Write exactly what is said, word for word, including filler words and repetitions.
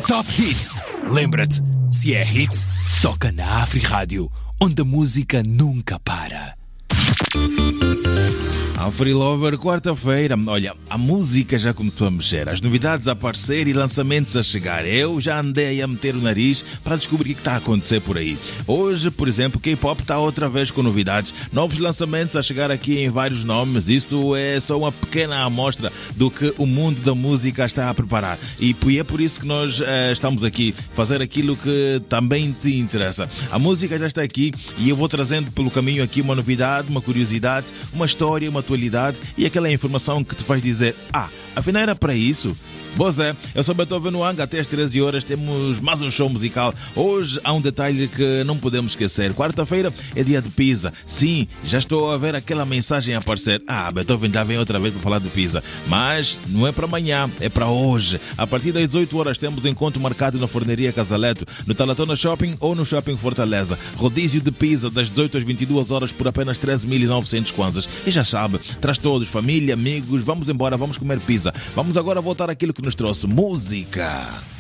Top Hits. Lembra-te, se é hit, toca na Afri Rádio, onde a música nunca para. Afri Lover, quarta-feira. Olha, a música já começou a mexer, as novidades a aparecer e lançamentos a chegar. Eu já andei a meter o nariz para descobrir o que está a acontecer por aí. Hoje, por exemplo, K-pop está outra vez com novidades, novos lançamentos a chegar aqui em vários nomes. Isso é só uma pequena amostra do que o mundo da música está a preparar. E é por isso que nós eh, estamos aqui, fazer aquilo que também te interessa. A música já está aqui e eu vou trazendo pelo caminho aqui uma novidade, uma curiosidade, uma história, uma atualidade e aquela informação que te faz dizer: ah, afinal era para isso? Boa é, eu sou Beethoven Wang, até às treze horas temos mais um show musical. Hoje há um detalhe que não podemos esquecer. Quarta-feira é dia de pizza. Sim, já estou a ver aquela mensagem a aparecer. Ah, Beethoven já vem outra vez para falar de pizza. Mas não é para amanhã, é para hoje. A partir das dezoito horas temos encontro marcado na Forneria Casaleto, no Talatona Shopping ou no Shopping Fortaleza. Rodízio de pizza das dezoito às vinte e duas horas por apenas treze mil e novecentos kwanzas. E já sabe, traz todos, família, amigos, vamos embora, vamos comer pizza. Vamos agora voltar àquilo que nos trouxe música.